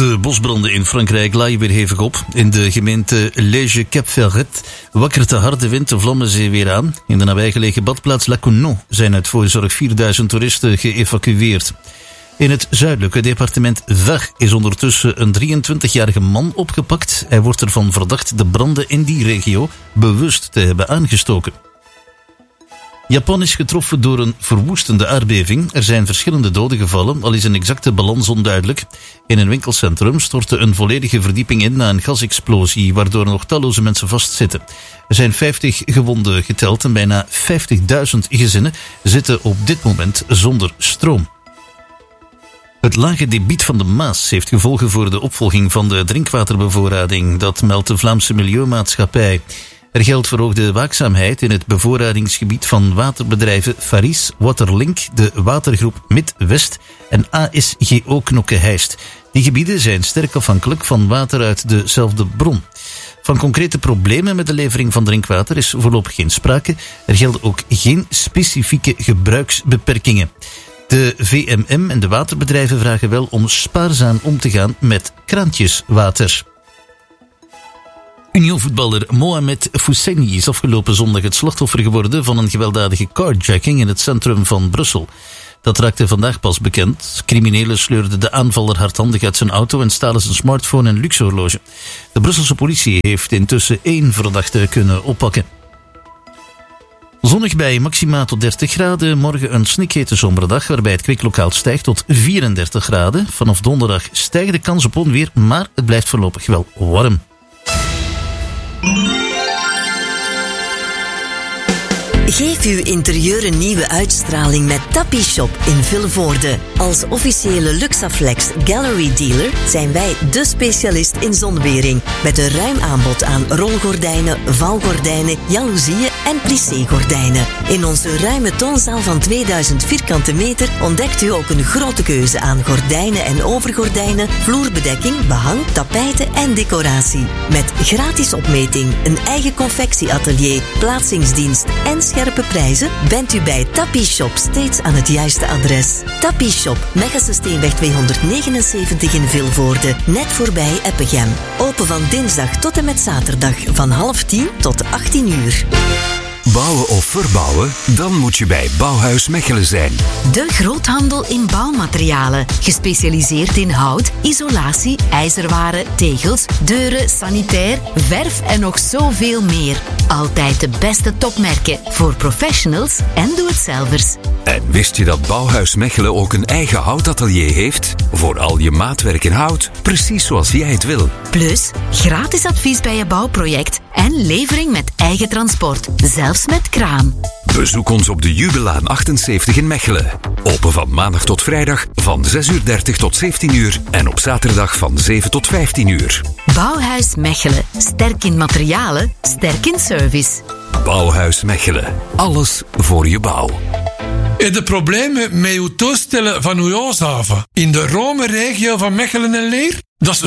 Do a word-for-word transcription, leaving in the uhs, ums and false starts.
De bosbranden in Frankrijk laaien weer hevig op. In de gemeente Lége-Cap-Ferret wakkert de harde wind de vlammenzee weer aan. In de nabijgelegen badplaats La Cournau zijn uit voorzorg vierduizend toeristen geëvacueerd. In het zuidelijke departement Var is ondertussen een drieëntwintigjarige man opgepakt. Hij wordt ervan verdacht de branden in die regio bewust te hebben aangestoken. Japan is getroffen door een verwoestende aardbeving. Er zijn verschillende doden gevallen, al is een exacte balans onduidelijk. In een winkelcentrum stortte een volledige verdieping in na een gasexplosie, waardoor nog talloze mensen vastzitten. Er zijn vijftig gewonden geteld en bijna vijftigduizend gezinnen zitten op dit moment zonder stroom. Het lage debiet van de Maas heeft gevolgen voor de opvolging van de drinkwaterbevoorrading. Dat meldt de Vlaamse Milieumaatschappij. Er geldt verhoogde waakzaamheid in het bevoorradingsgebied van waterbedrijven Faris, Waterlink, de watergroep Mid-West en A S G O Knokke-Heist. Die gebieden zijn sterk afhankelijk van water uit dezelfde bron. Van concrete problemen met de levering van drinkwater is voorlopig geen sprake. Er gelden ook geen specifieke gebruiksbeperkingen. De V M M en de waterbedrijven vragen wel om spaarzaam om te gaan met kraantjeswater. Unionvoetballer Mohamed Fousseini is afgelopen zondag het slachtoffer geworden van een gewelddadige carjacking in het centrum van Brussel. Dat raakte vandaag pas bekend. Criminelen sleurden de aanvaller hardhandig uit zijn auto en stalen zijn smartphone en luxehorloge. De Brusselse politie heeft intussen één verdachte kunnen oppakken. Zonnig bij maxima tot dertig graden. Morgen een snikhete zomerdag waarbij het kwiklokaal stijgt tot vierendertig graden. Vanaf donderdag stijgt de kans op onweer, maar het blijft voorlopig wel warm. Geef uw interieur een nieuwe uitstraling met Tapishop in Vilvoorde. Als officiële Luxaflex Gallery Dealer zijn wij de specialist in zonwering. Met een ruim aanbod aan rolgordijnen, valgordijnen, jaloezieën en plissé-gordijnen. In onze ruime toonzaal van tweeduizend vierkante meter ontdekt u ook een grote keuze aan gordijnen en overgordijnen, vloerbedekking, behang, tapijten en decoratie. Met gratis opmeting, een eigen confectieatelier, plaatsingsdienst en scherpe prijzen bent u bij Tapishop steeds aan het juiste adres. Tapishop, Mechelsesteenweg tweehonderdnegenenzeventig in Vilvoorde, net voorbij Eppegem. Open van dinsdag tot en met zaterdag van half tien tot achttien uur. Bouwen of verbouwen? Dan moet je bij Bauhuis Mechelen zijn. De groothandel in bouwmaterialen. Gespecialiseerd in hout, isolatie, ijzerwaren, tegels, deuren, sanitair, verf en nog zoveel meer. Altijd de beste topmerken voor professionals en doe-het-zelvers. En wist je dat Bauhuis Mechelen ook een eigen houtatelier heeft? Voor al je maatwerk in hout, precies zoals jij het wil. Plus, gratis advies bij je bouwproject en levering met eigen transport, zelfs met kraan. Bezoek ons op de Jubelaan achtenzeventig in Mechelen. Open van maandag tot vrijdag van zes uur dertig tot zeventien uur en op zaterdag van zeven tot vijftien uur. Bauhuis Mechelen. Sterk in materialen, sterk in service. Bauhuis Mechelen. Alles voor je bouw. Heb je problemen met uw toestellen van uw huishaven in de Rome-regio van Mechelen en Leer?